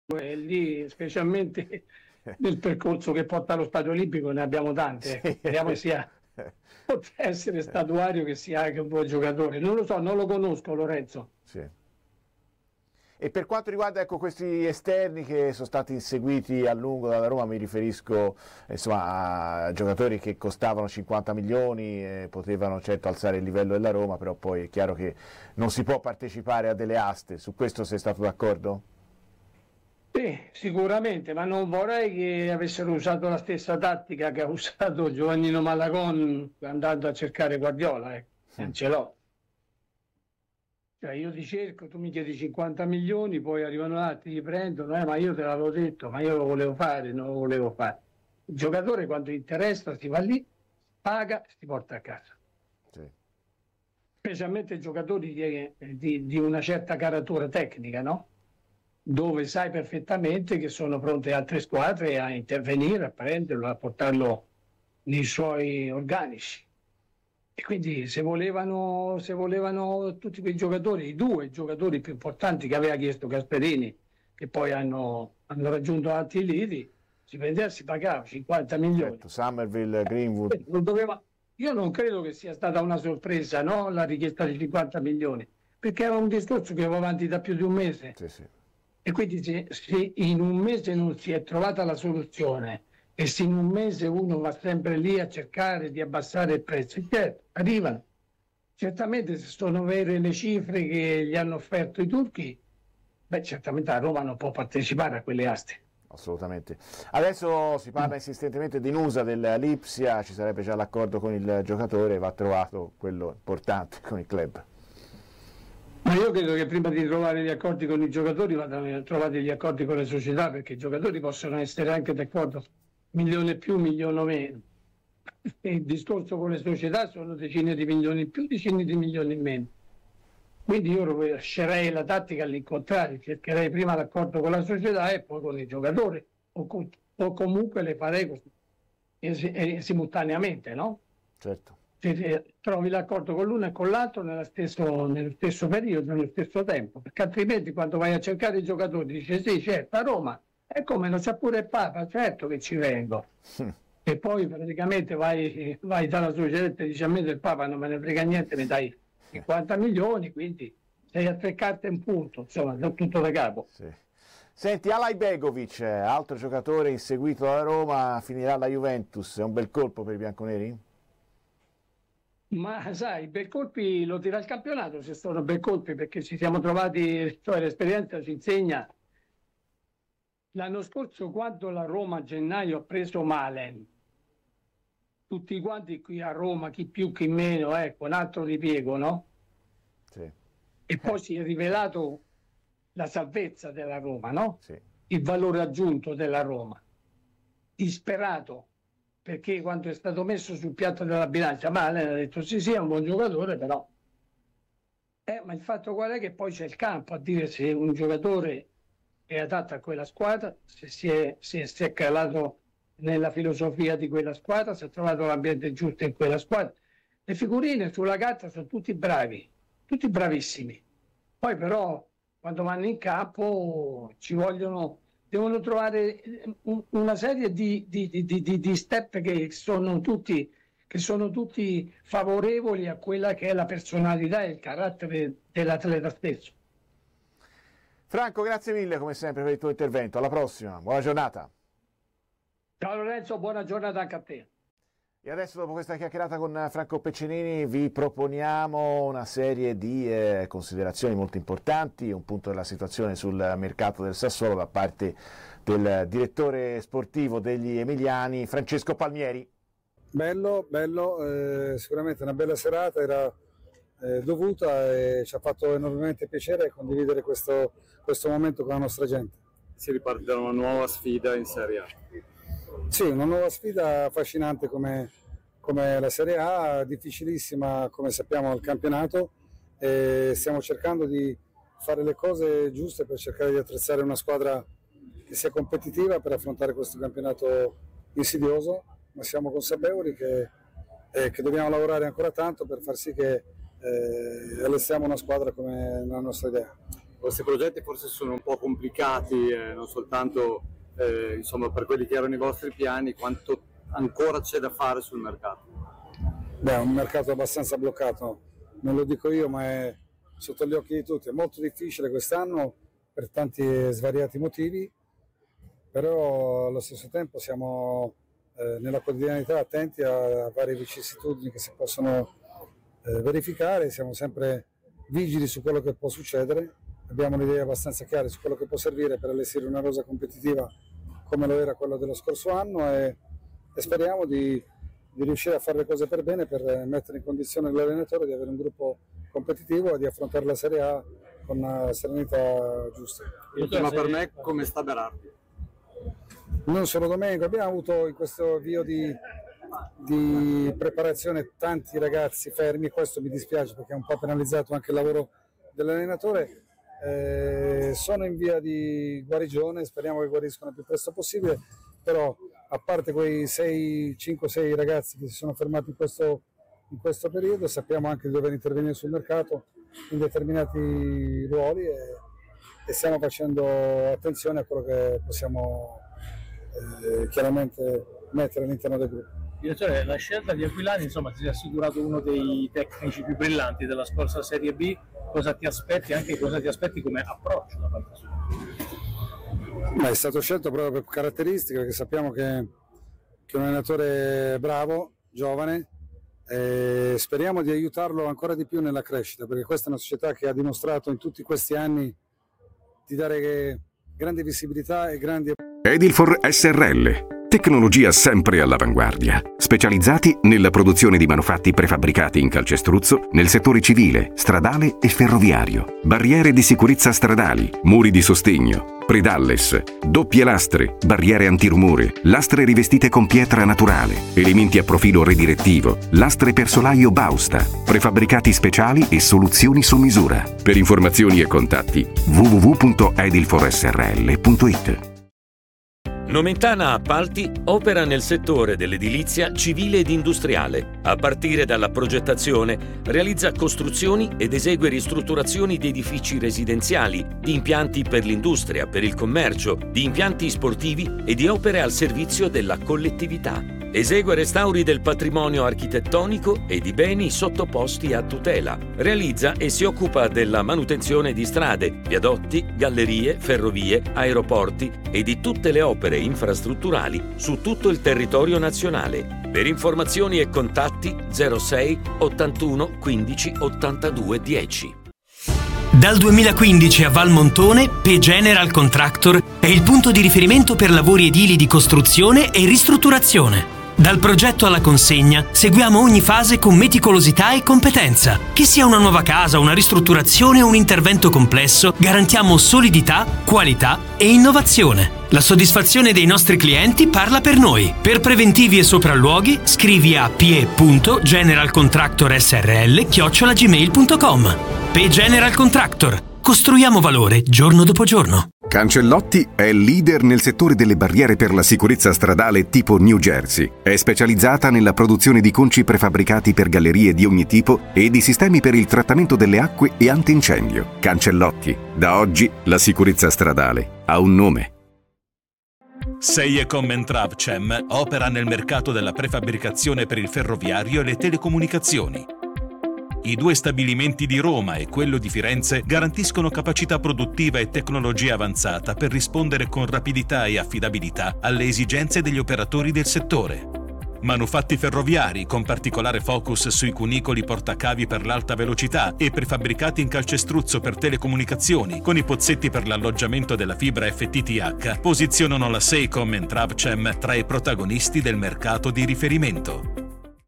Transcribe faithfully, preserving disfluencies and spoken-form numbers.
e lì, specialmente nel percorso che porta allo Stadio Olimpico, ne abbiamo tante. Ecco. Sì. Speriamo che sia, potrà essere statuario, che sia anche un buon giocatore. Non lo so, non lo conosco, Lorenzo. Sì. E per quanto riguarda, ecco, questi esterni che sono stati inseguiti a lungo dalla Roma, mi riferisco insomma a giocatori che costavano cinquanta milioni, eh, potevano certo alzare il livello della Roma, però poi è chiaro che non si può partecipare a delle aste. Su questo sei stato d'accordo? Sì, sicuramente, ma non vorrei che avessero usato la stessa tattica che ha usato Giovannino Malagón andando a cercare Guardiola. Ecco. Non ce l'ho. Cioè io ti cerco, tu mi chiedi cinquanta milioni, poi arrivano altri, ti prendono, eh, ma io te l'avevo detto, ma io lo volevo fare, non lo volevo fare. Il giocatore quando interessa si va lì, paga e si porta a casa. Sì. Specialmente giocatori di, di, di una certa caratura tecnica, no? Dove sai perfettamente che sono pronte altre squadre a intervenire, a prenderlo, a portarlo nei suoi organici. E quindi se volevano, se volevano tutti quei giocatori, i due giocatori più importanti che aveva chiesto Gasperini, che poi hanno, hanno raggiunto alti lidi, si prendeva, si pagava cinquanta milioni. Certo, Somerville, Greenwood. Non doveva, io non credo che sia stata una sorpresa, no? La richiesta di cinquanta milioni, perché era un discorso che va avanti da più di un mese. Sì, sì. E quindi se, se in un mese non si è trovata la soluzione, e se in un mese uno va sempre lì a cercare di abbassare il prezzo, certo, arrivano. Certamente se sono vere le cifre che gli hanno offerto i turchi, beh, certamente la Roma non può partecipare a quelle aste. Assolutamente. Adesso si parla insistentemente di Nusa del Lipsia, ci sarebbe già l'accordo con il giocatore, va trovato quello importante con il club. Ma io credo che prima di trovare gli accordi con i giocatori vadano trovati gli accordi con le società, perché i giocatori possono essere anche d'accordo milione più, milione meno. E il discorso con le società sono decine di milioni in più, decine di milioni in meno. Quindi io lascerei la tattica all'incontrario, cercherei prima l'accordo con la società e poi con i giocatori, o, con, o comunque le farei così, es, es, simultaneamente, no? Certo. Se trovi l'accordo con l'uno e con l'altro nello stesso, nello stesso periodo, nello stesso tempo, perché altrimenti quando vai a cercare i giocatori dice sì, certo, a Roma, e come non c'è pure il Papa, certo che ci vengo. Mm. E poi praticamente vai, vai dalla società e ti dice a me del Papa non me ne frega niente, mi dai cinquanta milioni, quindi sei a tre carte in punto, insomma, da tutto da capo. Sì. Senti, Alay Begovic, altro giocatore inseguito dalla Roma, finirà alla Juventus, è un bel colpo per i bianconeri? Ma sai, bei colpi lo tira il campionato, se sono bei colpi, perché ci siamo trovati, cioè l'esperienza ci insegna. L'anno scorso, quando la Roma a gennaio ha preso Malen, tutti quanti qui a Roma, chi più chi meno, ecco, un altro ripiego, no? Sì. E poi si è rivelato la salvezza della Roma, no? Sì. Il valore aggiunto della Roma. Disperato, perché quando è stato messo sul piatto della bilancia, Malen ha detto sì, sì, è un buon giocatore, però... Eh, ma il fatto qual è? Che poi c'è il campo a dire se un giocatore è adatto a quella squadra, se si è, se si è calato nella filosofia di quella squadra, se ha trovato l'ambiente giusto in quella squadra. Le figurine sulla carta sono tutti bravi, tutti bravissimi. Poi però quando vanno in campo ci vogliono, devono trovare una serie di, di, di, di, di step che sono tutti che sono tutti favorevoli a quella che è la personalità e il carattere dell'atleta stesso. Franco, grazie mille come sempre per il tuo intervento, alla prossima, buona giornata. Ciao Lorenzo, buona giornata anche a te. E adesso, dopo questa chiacchierata con Franco Peccenini, vi proponiamo una serie di eh, considerazioni molto importanti, un punto della situazione sul mercato del Sassuolo da parte del direttore sportivo degli Emiliani, Francesco Palmieri. Bello, bello, eh, sicuramente una bella serata, era eh, dovuta e ci ha fatto enormemente piacere condividere questo, questo momento con la nostra gente. Si riparte da una nuova sfida in Serie A. Sì, una nuova sfida affascinante come, come la Serie A, difficilissima come sappiamo il campionato, e stiamo cercando di fare le cose giuste per cercare di attrezzare una squadra che sia competitiva per affrontare questo campionato insidioso, ma siamo consapevoli che, eh, che dobbiamo lavorare ancora tanto per far sì che eh, allestiamo una squadra come la nostra idea. questi progetti forse sono un po' complicati, eh, non soltanto eh, insomma, per quelli che erano i vostri piani, quanto ancora c'è da fare sul mercato? Beh, è un mercato abbastanza bloccato, non lo dico io, ma è sotto gli occhi di tutti. È molto difficile quest'anno per tanti svariati motivi, però allo stesso tempo siamo eh, nella quotidianità attenti a, a varie vicissitudini che si possono eh, verificare, siamo sempre vigili su quello che può succedere, abbiamo un'idea abbastanza chiara su quello che può servire per allestire una rosa competitiva come lo era quella dello scorso anno e, e speriamo di, di riuscire a fare le cose per bene, per mettere in condizione l'allenatore di avere un gruppo competitivo e di affrontare la Serie A con una serenità giusta. Ma per me come sta Berardi? Non solo Domenico, abbiamo avuto in questo avvio di, di preparazione tanti ragazzi fermi, questo mi dispiace perché è un po' penalizzato anche il lavoro dell'allenatore, eh, sono in via di guarigione, speriamo che guariscano il più presto possibile, però a parte quei cinque sei ragazzi che si sono fermati in questo, in questo periodo, sappiamo anche di dover intervenire sul mercato in determinati ruoli e, e stiamo facendo attenzione a quello che possiamo eh, chiaramente mettere all'interno del gruppo. Direttore, la scelta di Aquilani, insomma, ti sei assicurato uno dei tecnici più brillanti della scorsa Serie B, cosa ti aspetti, anche cosa ti aspetti come approccio da parte sua? Beh, è stato scelto proprio per caratteristiche, perché sappiamo che, che è un allenatore bravo, giovane, e speriamo di aiutarlo ancora di più nella crescita, perché questa è una società che ha dimostrato in tutti questi anni di dare grande visibilità e grandi... Edilfor S R L. Tecnologia sempre all'avanguardia. Specializzati nella produzione di manufatti prefabbricati in calcestruzzo nel settore civile, stradale e ferroviario. Barriere di sicurezza stradali, muri di sostegno, predalles, doppie lastre, barriere antirumore, lastre rivestite con pietra naturale, elementi a profilo redirettivo, lastre per solaio Bausta, prefabbricati speciali e soluzioni su misura. Per informazioni e contatti w w w punto edilfor s r l punto i t. Nomentana Appalti opera nel settore dell'edilizia civile ed industriale. A partire dalla progettazione, realizza costruzioni ed esegue ristrutturazioni di edifici residenziali, di impianti per l'industria, per il commercio, di impianti sportivi e di opere al servizio della collettività. Esegue restauri del patrimonio architettonico e di beni sottoposti a tutela. Realizza e si occupa della manutenzione di strade, viadotti, gallerie, ferrovie, aeroporti e di tutte le opere infrastrutturali su tutto il territorio nazionale. Per informazioni e contatti zero sei ottantuno quindici ottantadue dieci. Dal duemilaquindici a Valmontone, P General Contractor è il punto di riferimento per lavori edili di costruzione e ristrutturazione. Dal progetto alla consegna seguiamo ogni fase con meticolosità e competenza. Che sia una nuova casa, una ristrutturazione o un intervento complesso, garantiamo solidità, qualità e innovazione. La soddisfazione dei nostri clienti parla per noi. Per preventivi e sopralluoghi scrivi a p e punto general contractor s r l chiocciola gmail punto com. P General Contractor. Costruiamo valore giorno dopo giorno. Cancellotti è leader nel settore delle barriere per la sicurezza stradale tipo New Jersey. È specializzata nella produzione di conci prefabbricati per gallerie di ogni tipo e di sistemi per il trattamento delle acque e antincendio. Cancellotti. Da oggi la sicurezza stradale ha un nome. Seiecom Travcem opera nel mercato della prefabbricazione per il ferroviario e le telecomunicazioni. I due stabilimenti di Roma e quello di Firenze garantiscono capacità produttiva e tecnologia avanzata per rispondere con rapidità e affidabilità alle esigenze degli operatori del settore. Manufatti ferroviari con particolare focus sui cunicoli portacavi per l'alta velocità e prefabbricati in calcestruzzo per telecomunicazioni con i pozzetti per l'alloggiamento della fibra F T T H posizionano la Seiecom Travcem tra i protagonisti del mercato di riferimento.